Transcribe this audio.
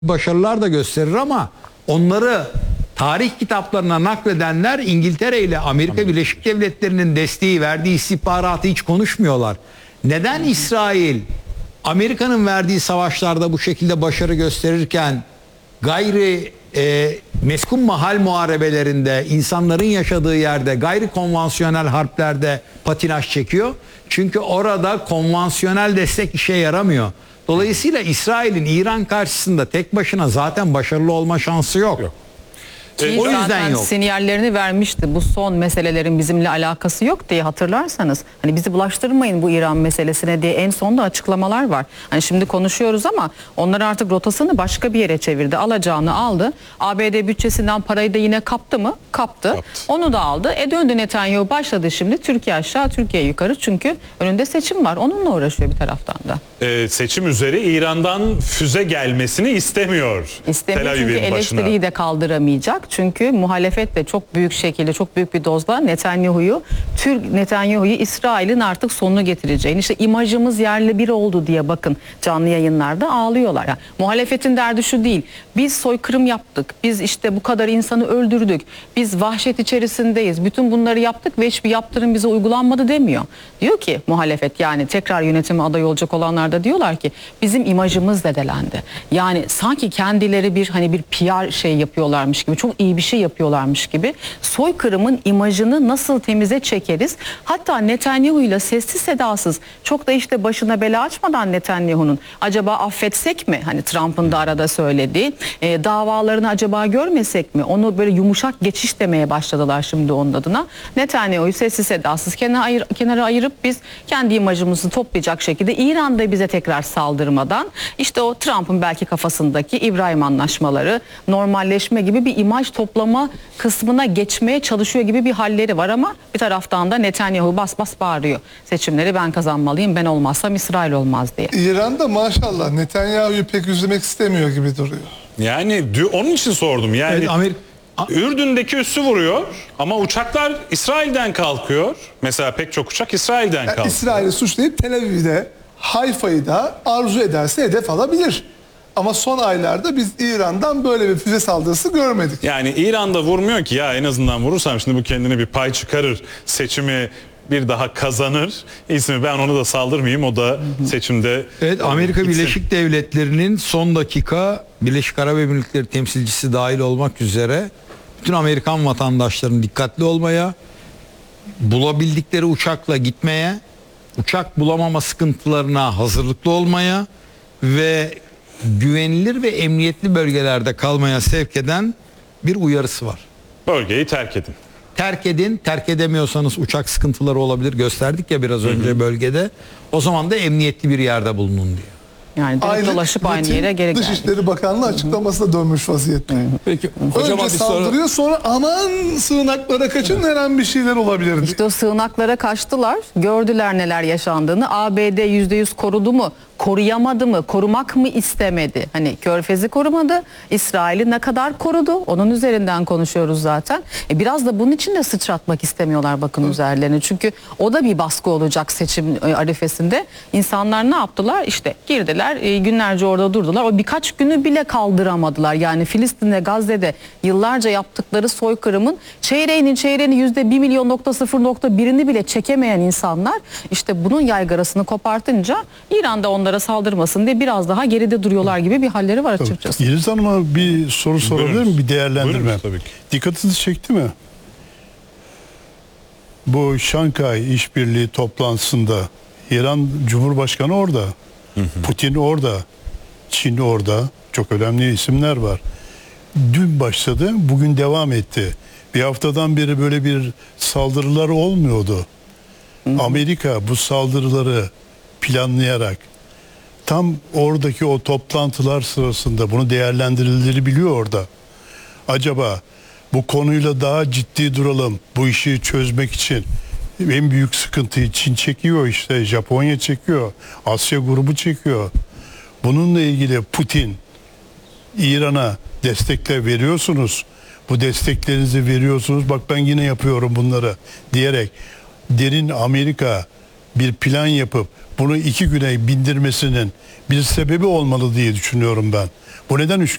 başarılar da gösterir ama onları tarih kitaplarına nakledenler İngiltere ile Amerika Birleşik Devletleri'nin desteği verdiği istihbaratı hiç konuşmuyorlar. Neden İsrail Amerika'nın verdiği savaşlarda bu şekilde başarı gösterirken gayri meskun mahal muharebelerinde, insanların yaşadığı yerde, gayri konvansiyonel harplerde patinaj çekiyor? Çünkü orada konvansiyonel destek işe yaramıyor. Dolayısıyla İsrail'in İran karşısında tek başına zaten başarılı olma şansı yok. O yüzden yok. Sinyallerini vermişti. Bu son meselelerin bizimle alakası yok diye, hatırlarsanız. Hani bizi bulaştırmayın bu İran meselesine diye en sonda açıklamalar var. Hani şimdi konuşuyoruz ama onlar artık rotasını başka bir yere çevirdi. Alacağını aldı. ABD bütçesinden parayı da yine kaptı mı? Kaptı. Onu da aldı. Döndü Netanyahu, başladı şimdi Türkiye aşağı Türkiye yukarı, çünkü önünde seçim var. Onunla uğraşıyor bir taraftan da. Seçim üzeri İran'dan füze gelmesini istemiyor. İstemiyor çünkü eleştiriyi de kaldıramayacak. Çünkü muhalefet de çok büyük şekilde, çok büyük bir dozda Netanyahu'yu İsrail'in artık sonunu getireceğini, işte imajımız yerle bir oldu diye bakın canlı yayınlarda ağlıyorlar. Yani muhalefetin derdi şu değil: biz soykırım yaptık, biz işte bu kadar insanı öldürdük, biz vahşet içerisindeyiz, bütün bunları yaptık ve hiçbir yaptırım bize uygulanmadı demiyor. Diyor ki muhalefet, yani tekrar yönetime aday olacak olanlar da diyorlar ki bizim imajımız zedelendi. Yani sanki kendileri bir PR şey yapıyorlarmış gibi, çok iyi bir şey yapıyorlarmış gibi, soykırımın imajını nasıl temize çekeriz? Hatta Netanyahu ile sessiz sedasız, çok da işte başına bela açmadan Netanyahu'nun acaba affetsek mi? Hani Trump'ın da arada söylediği davalarını acaba görmesek mi? Onu böyle yumuşak geçiş demeye başladılar şimdi onun adına. Netanyahu'yu sessiz sedasız kenara ayırıp biz kendi imajımızı toplayacak şekilde, İran'da bize tekrar saldırmadan, işte o Trump'ın belki kafasındaki İbrahim anlaşmaları, normalleşme gibi bir imaj toplama kısmına geçmeye çalışıyor gibi bir halleri var ama bir taraftan da Netanyahu bas bas bağırıyor: seçimleri ben kazanmalıyım, ben olmazsam İsrail olmaz diye. İran'da maşallah Netanyahu'yu pek üzmek istemiyor gibi duruyor. Yani onun için sordum. Yani Evet, Ürdün'deki üssü vuruyor ama uçaklar İsrail'den kalkıyor. Mesela pek çok uçak İsrail'den kalkıyor. İsrail'i suçlayıp Tel Aviv'de, Hayfa'yı da arzu ederse hedef alabilir. Ama son aylarda biz İran'dan böyle bir füze saldırısı görmedik. Yani İran'da vurmuyor ki, ya en azından vurursam şimdi bu kendine bir pay çıkarır, seçimi bir daha kazanır, İsmi ben onu da saldırmayayım, o da seçimde. Evet, Amerika Birleşik Devletleri'nin son dakika Birleşik Arap Emirlikleri temsilcisi dahil olmak üzere bütün Amerikan vatandaşlarının dikkatli olmaya, bulabildikleri uçakla gitmeye, uçak bulamama sıkıntılarına hazırlıklı olmaya ve güvenilir ve emniyetli bölgelerde kalmaya sevk eden bir uyarısı var. Bölgeyi terk edin. Terk edin, terk edemiyorsanız uçak sıkıntıları olabilir, gösterdik ya biraz önce bölgede. O zaman da emniyetli bir yerde bulunun diyor. Yani dolaşıp aynı yere geri geldi. Dışişleri Bakanlığı açıklamasına dönmüş vaziyette. Peki hocam, önce saldırıyor, sonra aman sığınaklara kaçın, her an bir şeyler olabilir. İşte o sığınaklara kaçtılar. Gördüler neler yaşandığını. ABD %100 korudu mu? Koruyamadı mı? Korumak mı istemedi? Hani Körfez'i korumadı. İsrail'i ne kadar korudu? Onun üzerinden konuşuyoruz zaten. Biraz da bunun için de sıçratmak istemiyorlar bakın üzerlerine. Çünkü o da bir baskı olacak seçim arifesinde. İnsanlar ne yaptılar? İşte girdiler, günlerce orada durdular. O birkaç günü bile kaldıramadılar. Yani Filistin'de, Gazze'de yıllarca yaptıkları soykırımın çeyreğini %1.000.0.1'ini bile çekemeyen insanlar, işte bunun yaygarasını kopartınca İran'da onlara saldırmasın diye biraz daha geride duruyorlar gibi bir halleri var açıkçası. Yeliz Hanım'a bir soru sorabilir miyim? Bir değerlendirme. Buyurun, tabii ki. Dikkatinizi çekti mi? Bu Şanghay İşbirliği toplantısında İran Cumhurbaşkanı orada. Putin orada. Çin orada. Çok önemli isimler var. Dün başladı, bugün devam etti. Bir haftadan beri böyle bir saldırılar olmuyordu. Amerika bu saldırıları planlayarak tam oradaki o toplantılar sırasında bunu değerlendirildiğini biliyor orada. Acaba bu konuyla daha ciddi duralım, bu işi çözmek için en büyük sıkıntıyı Çin çekiyor, işte Japonya çekiyor, Asya grubu çekiyor. Bununla ilgili Putin, İran'a destekler veriyorsunuz, bu desteklerinizi veriyorsunuz, bak ben yine yapıyorum bunları diyerek derin Amerika bir plan yapıp bunu 2 güne bindirmesinin bir sebebi olmalı diye düşünüyorum ben. Bu neden 3